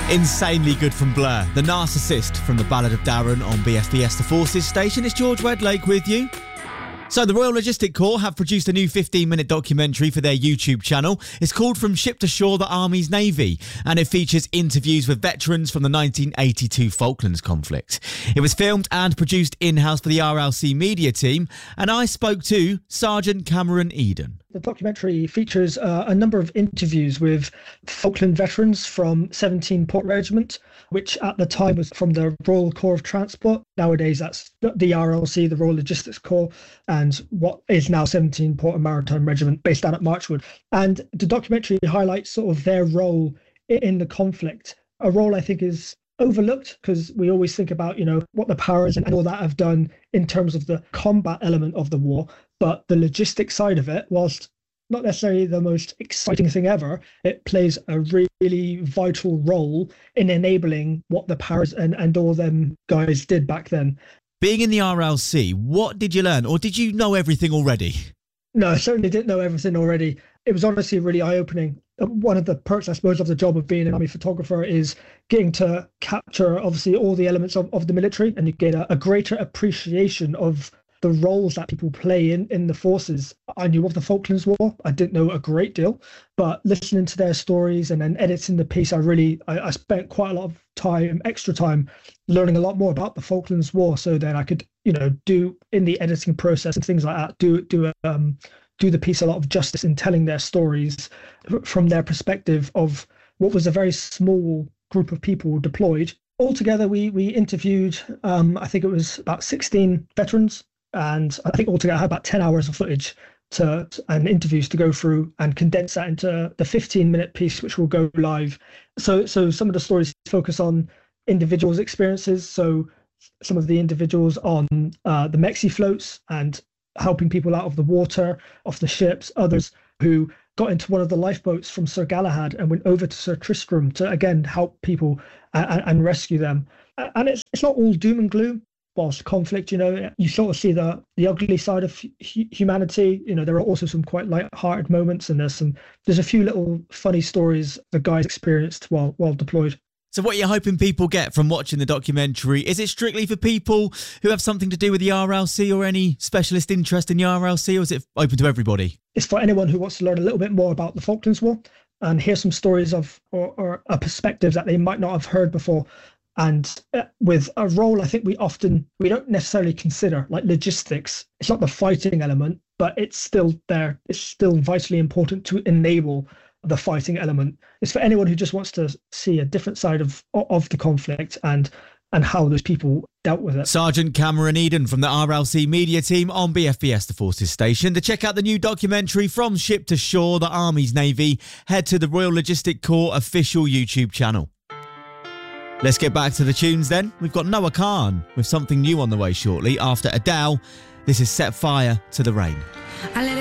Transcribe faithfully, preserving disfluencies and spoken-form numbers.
Insanely good from Blur. The Narcissist from the Ballad of Darren on B F B S The Forces station. It's George Wedlake with you. So the Royal Logistic Corps have produced a new fifteen minute documentary for their YouTube channel. It's called From Ship to Shore, the Army's Navy, and it features interviews with veterans from the nineteen eighty-two Falklands conflict. It was filmed and produced in-house for the R L C media team, and I spoke to Sergeant Cameron Eden. The documentary features uh, a number of interviews with Falkland veterans from seventeen Port Regiment, which at the time was from the Royal Corps of Transport. Nowadays, that's the R L C, the Royal Logistics Corps, and what is now seventeen Port and Maritime Regiment, based down at Marchwood. And the documentary highlights sort of their role in the conflict, a role I think is overlooked because we always think about, you know, what the powers and all that have done in terms of the combat element of the war. But the logistics side of it, whilst not necessarily the most exciting thing ever, it plays a really vital role in enabling what the powers and, and all them guys did back then. Being in the R L C, what did you learn? Or did you know everything already? No, I certainly didn't know everything already. It was honestly really eye-opening. One of the perks, I suppose, of the job of being an army photographer is getting to capture, obviously, all the elements of, of the military, and you get a, a greater appreciation of the roles that people play in, in the forces. I knew of the Falklands War. I didn't know a great deal, but listening to their stories and then editing the piece, I really, I, I spent quite a lot of time, extra time, learning a lot more about the Falklands War, so that I could, you know, do in the editing process and things like that, do do um do the piece a lot of justice in telling their stories from their perspective of what was a very small group of people deployed. Altogether, we we interviewed, um, I think it was about sixteen veterans, and I think altogether I had about ten hours of footage to and interviews to go through and condense that into the fifteen minute piece, which will go live. So so some of the stories focus on individuals' experiences. So some of the individuals on uh, the Mexi floats and helping people out of the water, off the ships, others who got into one of the lifeboats from Sir Galahad and went over to Sir Tristram to, again, help people and, and rescue them. And it's it's not all doom and gloom. Whilst conflict, you know, you sort of see the the ugly side of hu- humanity. You know, there are also some quite light-hearted moments, and there's some there's a few little funny stories the guys experienced while while deployed. So what are you hoping people get from watching the documentary? Is it strictly for people who have something to do with the R L C or any specialist interest in the R L C, or is it open to everybody? It's for anyone who wants to learn a little bit more about the Falklands War and hear some stories of or, or a perspective that they might not have heard before. And with a role, I think we often, we don't necessarily consider, like logistics. It's not the fighting element, but it's still there. It's still vitally important to enable the fighting element. It's for anyone who just wants to see a different side of of the conflict and and how those people dealt with it. Sergeant Cameron Eden from the R L C media team on B F B S The Forces station. To check out the new documentary From Ship to Shore, the Army's Navy, head to the Royal Logistic Corps official YouTube channel. Let's get back to the tunes then. We've got Noah Khan with something new on the way shortly. After Adele, this is Set Fire to the Rain. I let it